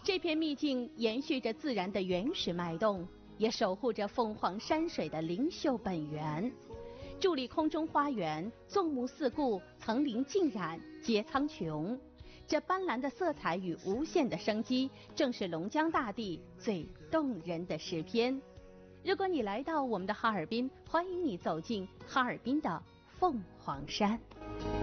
这片秘境延续着自然的原始脉动，也守护着凤凰山水的灵秀本源。伫立空中花园，纵目四顾，层林尽染，阶苍穹。这斑斓的色彩与无限的生机，正是龙江大地最动人的诗篇。如果你来到我们的哈尔滨，欢迎你走进哈尔滨的凤凰山。